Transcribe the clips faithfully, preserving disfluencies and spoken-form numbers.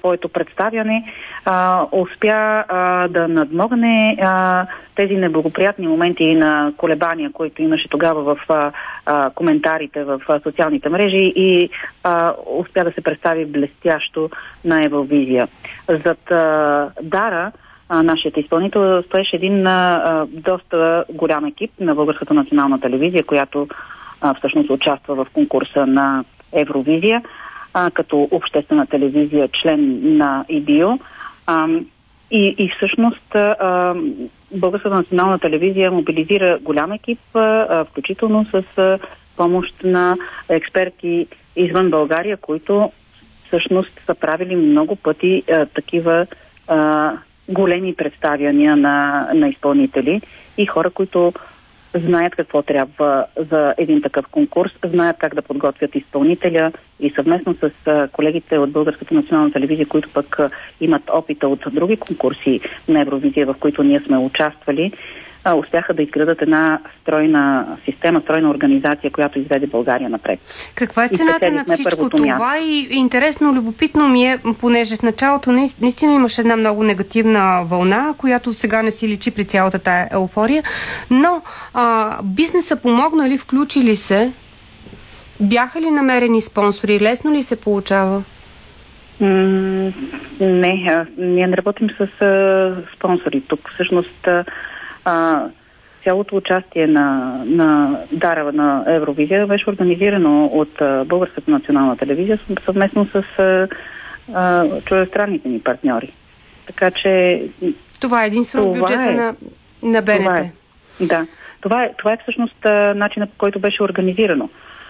своето представяне а, успя а, да надмогне а, тези неблагоприятни моменти на колебания, които имаше тогава в а, а, коментарите в а, социалните мрежи и а, успя да се представи блестящо на Евровизия. Зад а, Дара, а, нашият изпълнител, стоеше един а, доста голям екип на Българската национална телевизия, която а, всъщност участва в конкурса на Евровизия, а, като обществена телевизия, член на ИБИО. А, и, и всъщност а, Българската национална телевизия мобилизира голям екип, а, включително с а, помощ на експерти извън България, които всъщност са правили много пъти а, такива а, големи представяния на, на изпълнители и хора, които знаят какво трябва за един такъв конкурс, знаят как да подготвят изпълнителя и съвместно с колегите от Българската национална телевизия, които пък имат опита от други конкурси на Евровизия, в които ние сме участвали, успяха да изградат една стройна система, стройна организация, която изведе България напред. Каква е цената на всичко това? И интересно, любопитно ми е, понеже в началото наистина имаше една много негативна вълна, която сега не си личи при цялата тая еуфория, но а, бизнеса помогна ли, включи ли се? Бяха ли намерени спонсори? Лесно ли се получава? М- не, а, ние не работим с а, спонсори. Тук всъщност А, цялото участие на, на Дара на Евровизия беше организирано от а, Българската национална телевизия съвместно с а, а, чуждестранните ни партньори. Така че... Това е единствено бюджета е, на, на БНТ. Това е, да. Това е, това е всъщност а, начинът, по който беше организирано.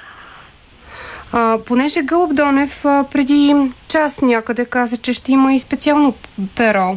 А, понеже Гълъб Донев а, преди час някъде каза, че ще има и специално перо.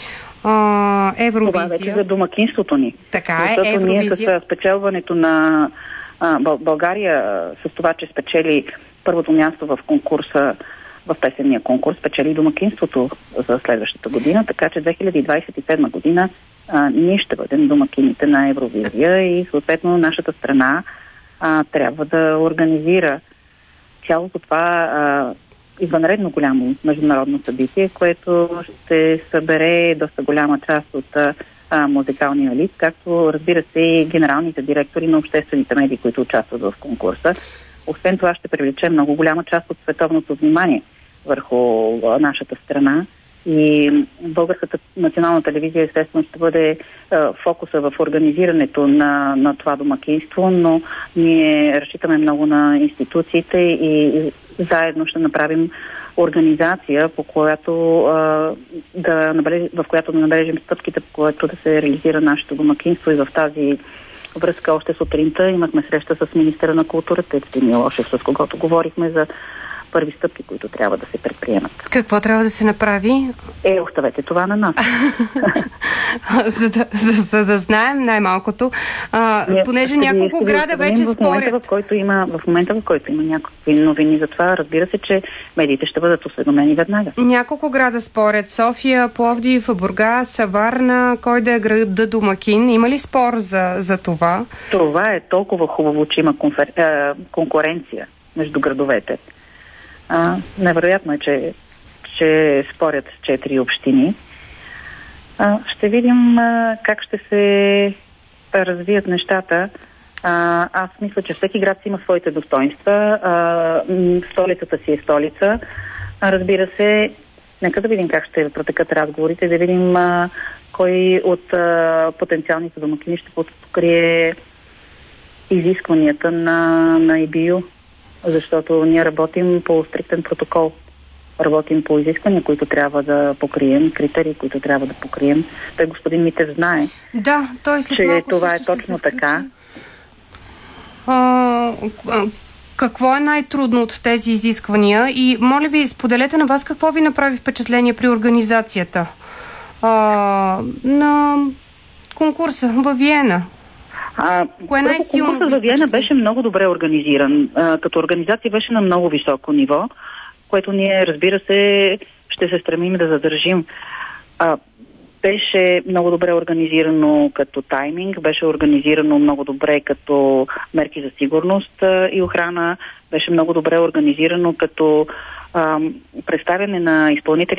Uh, Евровизия. Това вече за домакинството ни. Така е, защото Евровизия. Ние с спечелването на а, България, с това, че спечели първото място в конкурса, в песенния конкурс, спечели домакинството за следващата година, така че две хиляди двадесет и седма година а, ние ще бъдем домакините на Евровизия и съответно нашата страна а, трябва да организира цялото това а, извънредно голямо международно събитие, което ще събере доста голяма част от а, музикалния елит, както разбира се и генералните директори на обществените медии, които участват в конкурса. Освен това ще привлече много голяма част от световното внимание върху а, нашата страна и Българската национална телевизия естествено ще бъде а, фокуса в организирането на, на това домакинство, но ние разчитаме много на институциите и заедно ще направим организация, по която, а, да набележим, в която да набележим стъпките, по което да се реализира нашето домакинство и в тази връзка още сутринта имахме среща с министъра на културата Евтим Милошев, с когото говорихме за първи стъпки, които трябва да се предприемат. Какво трябва да се направи? Е, оставете това на нас. за, да, за, за да знаем най-малкото. А, Ние, понеже няколко града вече в момента, спорят. В, който има, в момента, в който има някакви новини за това, разбира се, че медиите ще бъдат осведомени веднага. Няколко града спорят. София, Пловдив, Бургас, Варна, кой да е града домакин. Има ли спор за, за това? Това е толкова хубаво, че има конфер... е, конкуренция между градовете. А, невероятно е, че, че спорят четири общини. А, ще видим а, как ще се развият нещата. А, аз мисля, че всеки град си има своите достоинства. А, столицата си е столица. А, разбира се, нека да видим как ще протекат разговорите, да видим а, кой от а, потенциалните домакини ще покрие изискванията на, на ИБИО. Защото ние работим по стриктен протокол. Работим по изисквания, които трябва да покрием, критерии, които трябва да покрием. Той господин Митев знае, да, той че това е точно така. А, а, какво е най-трудно от тези изисквания? И моля ви, споделете на вас какво ви направи впечатление при организацията а, на конкурса във Виена. А, Кое е най-силно? Конкурсът във Виена беше много добре организиран. А, като организация беше на много високо ниво, което ние, разбира се, ще се стремим да задържим. А, беше много добре организирано като тайминг, беше организирано много добре като мерки за сигурност а, и охрана, беше много добре организирано като а, представяне на изпълнители